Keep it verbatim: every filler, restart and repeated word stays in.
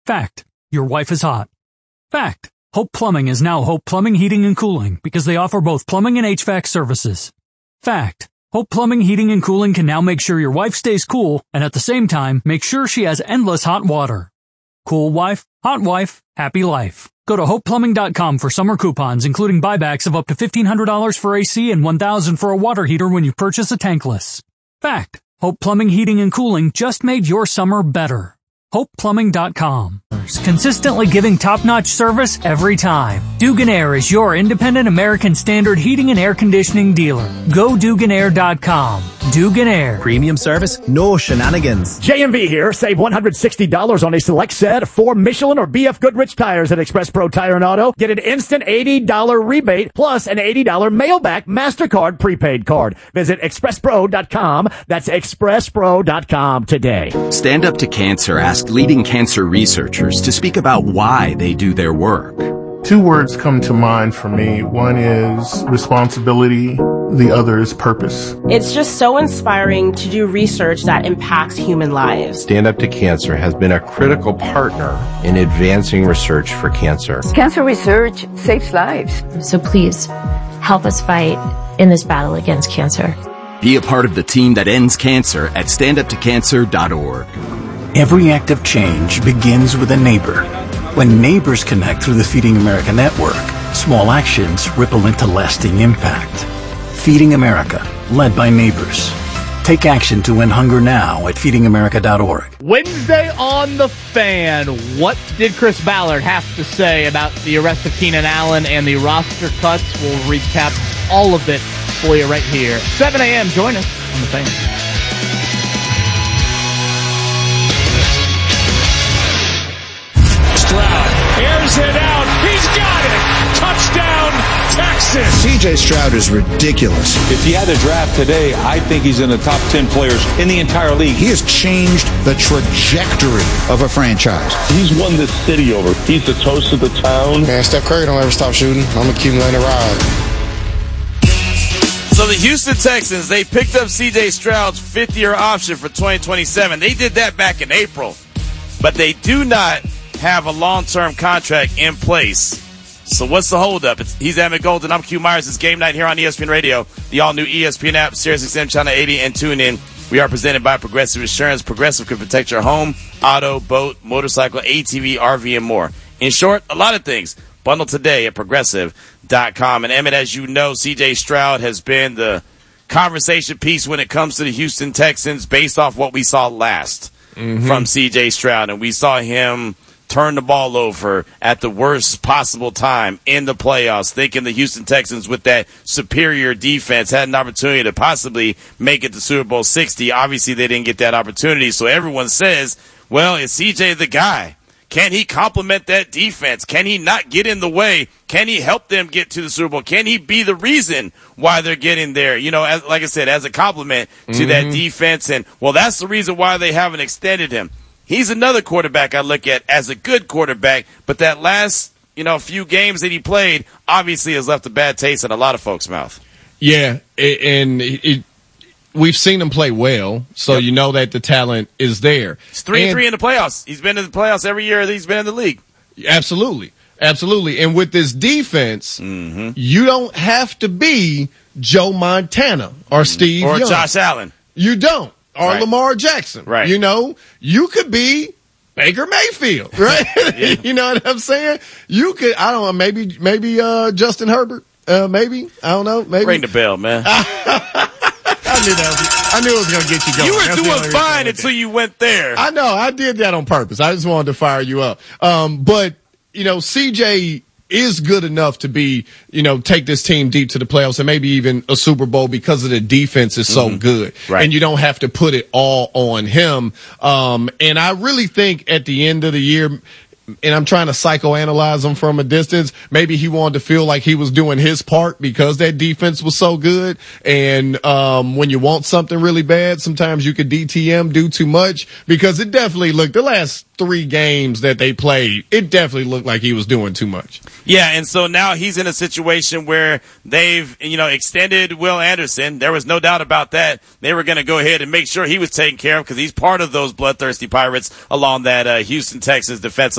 Fact. Your wife is hot. Fact. Hope Plumbing is now Hope Plumbing, Heating, and Cooling because they offer both plumbing and H V A C services. Fact. Hope Plumbing, Heating, and Cooling can now make sure your wife stays cool and at the same time make sure she has endless hot water. Cool wife, hot wife, happy life. Go to hope plumbing dot com for summer coupons, including buybacks of up to fifteen hundred dollars for A C and one thousand dollars for a water heater when you purchase a tankless. Fact. Hope Plumbing, Heating, and Cooling just made your summer better. hope plumbing dot com. Consistently giving top-notch service every time. Dugan-Air is your independent American Standard heating and air conditioning dealer. Go Dugan Air dot com. Dugan-Air. Premium service, no shenanigans. J M V here. Save one hundred sixty dollars on a select set of four Michelin or B F Goodrich tires at Express Pro Tire and Auto. Get an instant eighty dollars rebate plus an eighty dollars mailback MasterCard prepaid card. Visit express pro dot com. That's express pro dot com today. Stand Up to Cancer asked leading cancer researchers to speak about why they do their work. Two words come to mind for me. One is responsibility. The other is purpose. It's just so inspiring to do research that impacts human lives. Stand Up to Cancer has been a critical partner in advancing research for cancer. Cancer research saves lives. So please, help us fight in this battle against cancer. Be a part of the team that ends cancer at stand up to cancer dot org. Every act of change begins with a neighbor. When neighbors connect through the Feeding America network, small actions ripple into lasting impact. Feeding America, led by neighbors. Take action to end hunger now at feeding america dot org. Wednesday on The Fan. What did Chris Ballard have to say about the arrest of Keenan Allen and the roster cuts? We'll recap all of it for you right here. seven a.m. Join us on The Fan. Stroud airs it out. He's got it. Touchdown, Texas. C J Stroud is ridiculous. If he had a draft today, I think he's in the top ten players in the entire league. He has changed the trajectory of a franchise. He's won this city over. He's the toast of the town. Man, Steph Curry don't ever stop shooting. I'm going to keep letting it ride. So the Houston Texans, they picked up C J Stroud's fifth-year option for twenty twenty-seven. They did that back in April. But they do not have a long-term contract in place. So what's the holdup? It's, he's Emmett Golden. I'm Q Myers. It's game night here on E S P N Radio, the all-new E S P N app, Sirius X M Channel eighty, and tune in. We are presented by Progressive Insurance. Progressive can protect your home, auto, boat, motorcycle, A T V, R V, and more. In short, a lot of things. Bundle today at progressive dot com. And Emmett, as you know, C J Stroud has been the conversation piece when it comes to the Houston Texans based off what we saw last mm-hmm. from C J Stroud. And we saw him turn the ball over at the worst possible time in the playoffs, thinking the Houston Texans with that superior defense had an opportunity to possibly make it to Super Bowl sixty. Obviously, they didn't get that opportunity, so everyone says, well, is C J the guy? Can he complement that defense? Can he not get in the way? Can he help them get to the Super Bowl? Can he be the reason why they're getting there? You know, as, like I said, as a compliment to mm-hmm. that defense. And, well, that's the reason why they haven't extended him. He's another quarterback I look at as a good quarterback, but that last, you know, few games that he played obviously has left a bad taste in a lot of folks' mouth. Yeah, and it, it, we've seen him play well, so yep. you know that the talent is there. It's three and, and three in the playoffs. He's been in the playoffs every year that he's been in the league. Absolutely, absolutely. And with this defense, mm-hmm. you don't have to be Joe Montana or Steve or Young. Josh Allen. You don't. Or right. Lamar Jackson. Right. You know, you could be Baker Mayfield, right? Yeah. You know what I'm saying? You could, I don't know, maybe, maybe, uh, Justin Herbert, uh, maybe, I don't know, maybe. Ring the bell, man. I knew that was, I knew it was going to get you going. You were That's doing fine until you went there. I know, I did that on purpose. I just wanted to fire you up. Um, but, you know, C J is good enough to be, you know, take this team deep to the playoffs and maybe even a Super Bowl because of the defense is so mm-hmm. good. Right. And you don't have to put it all on him. Um, and I really think at the end of the year, and I'm trying to psychoanalyze him from a distance, maybe he wanted to feel like he was doing his part because that defense was so good. And um, when you want something really bad, sometimes you could D T M, do too much, because it definitely looked, the last three games that they played, it definitely looked like he was doing too much. Yeah, and so now he's in a situation where they've, you know, extended Will Anderson. There was no doubt about that. They were going to go ahead and make sure he was taken care of because he's part of those bloodthirsty Pirates along that uh, Houston Texans defensive